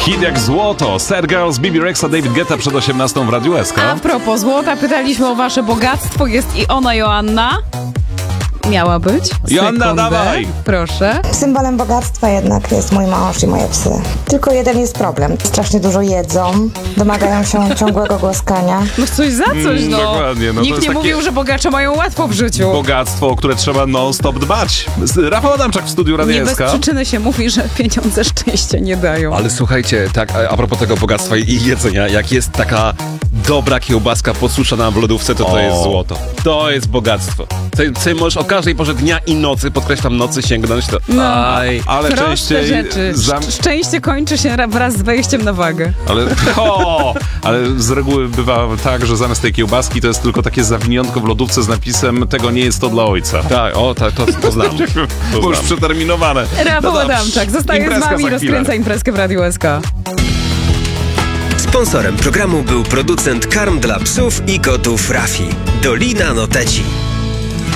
Hit jak złoto. Sad Girls, Bibi Rexa, David Guetta przed 18 w Radiu SK. A propos złota, pytaliśmy o wasze bogactwo. Jest i ona, Joanna. Miała być. Joanna, Sekundę. dawaj! Proszę. Symbolem bogactwa jednak jest mój mąż i moje psy. Tylko jeden jest problem. Strasznie dużo jedzą, domagają się ciągłego głaskania. No coś za coś, no. Dokładnie, no to Nikt jest nie takie mówił, że bogacze mają łatwo w życiu. Bogactwo, o które trzeba non-stop dbać. Rafał Adamczak w studiu Nie Radia bez SK. przyczyny się mówi, że pieniądze szczęścia nie dają. Ale słuchajcie, tak a propos tego bogactwa i jedzenia, jak jest taka dobra kiełbaska podsuszona w lodówce, to jest złoto. To jest bogactwo. Ty możesz o każdej porze dnia i nocy, podkreślam nocy, sięgnąć to. No. Ale Proste częściej... rzeczy. Szczęście kończy się wraz z wejściem na wagę. Ale z reguły bywa tak, że zamiast tej kiełbaski to jest tylko takie zawiniątko w lodówce z napisem "tego nie jest to dla ojca". Tak, to znam. Bo już przeterminowane. Rafał Adamczak zostaje Imprezka z nami, za chwilę. rozkręca imprezkę w Radiu SK. Sponsorem programu był producent karm dla psów i kotów Rafi. Dolina Noteci.